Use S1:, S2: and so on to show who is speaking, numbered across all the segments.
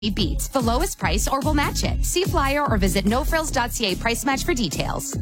S1: beats the lowest price or will match it. See flyer or visit nofrills.ca price match for details.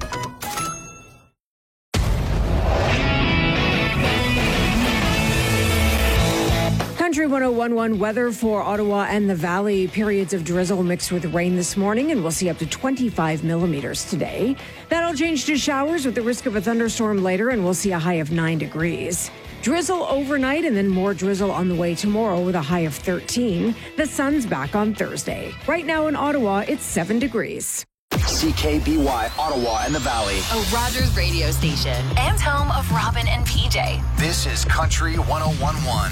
S2: Country 101.1 weather for Ottawa and the Valley. Periods of drizzle mixed with rain this morning, and we'll see up to 25 millimeters today. That'll change to showers with the risk of a thunderstorm later, and we'll see a high of 9 degrees. Drizzle overnight and then more drizzle on the way tomorrow with a high of 13. The sun's back on Thursday. Right now in Ottawa, it's 7 degrees.
S3: CKBY, Ottawa and the Valley.
S4: A Rogers radio station and home of Robin and PJ.
S3: This is Country 101.1.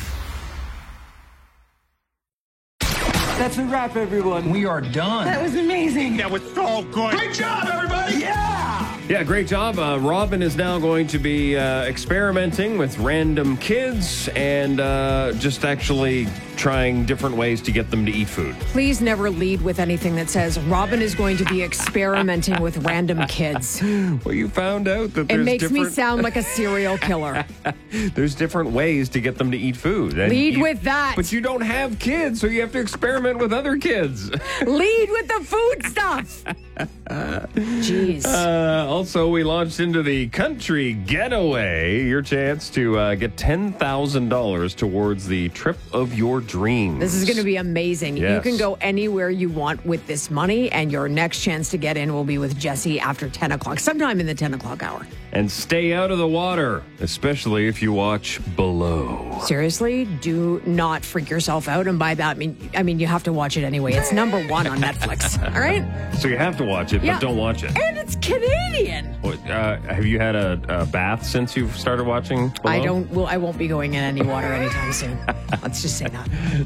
S5: That's a wrap, everyone.
S3: We are done.
S5: That was amazing.
S6: That was so good.
S5: Great job, everybody.
S6: Yeah, great job. Robin is now going to be experimenting with random kids and just actually trying different ways to get them to eat food.
S2: Please never lead with anything that says Robin is going to be experimenting with random kids.
S6: Well, you found out that
S2: it makes me sound like a serial killer.
S6: There's different ways to get them to eat food. And
S2: lead with that.
S6: But you don't have kids, so you have to experiment with other kids.
S2: Lead with the food stuff. Jeez.
S6: Also, we launched into the Country Getaway. Your chance to get $10,000 towards the trip of your dreams.
S2: This is going to be amazing.
S6: Yes.
S2: You can go anywhere you want with this money, and your next chance to get in will be with Jesse after 10 o'clock, sometime in the 10 o'clock hour.
S6: And stay out of the water, especially if you watch Below.
S2: Seriously, do not freak yourself out and buy that. I mean, you have to watch it anyway. It's number 1 on Netflix. All right?
S6: So you have to watch it, but don't watch it.
S2: And it's Canadian.
S6: Have you had a bath since you've started watching Below?
S2: I won't be going in any water anytime soon. Let's just say that.